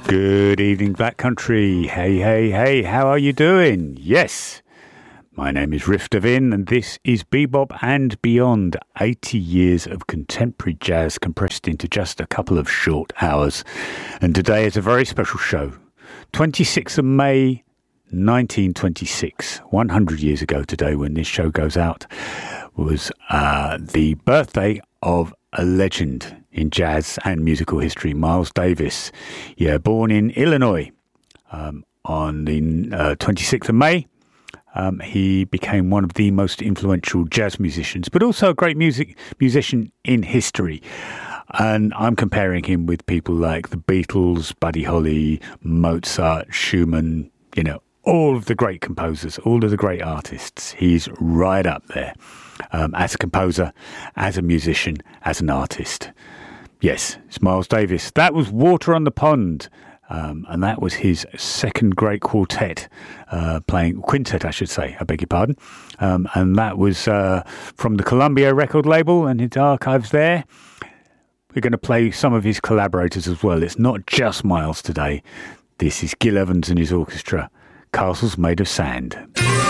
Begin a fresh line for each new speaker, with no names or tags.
Good evening, Black Country. Hey, hey, hey, how are you doing? Yes, my name is Riff Devin, and this is Bebop and Beyond, 80 years of contemporary jazz compressed into just a couple of short hours. And today is a very special show. 26th of May, 1926, 100 years ago today when this show goes out, was the birthday of a legend in jazz and musical history, Miles Davis. Yeah, born in Illinois on the 26th of May. He became one of the most influential jazz musicians, but also a great musician in history. And I'm comparing him with people like the Beatles, Buddy Holly, Mozart, Schumann, all of the great composers, all of the great artists. He's right up there as a composer, as a musician, as an artist. Yes, it's Miles Davis. That was Water on the Pond. And that was his second great quintet, I should say, I beg your pardon. And that was from the Columbia record label and his archives there. We're going to play some of his collaborators as well. It's not just Miles today. This is Gil Evans and his orchestra, Castles Made of Sand.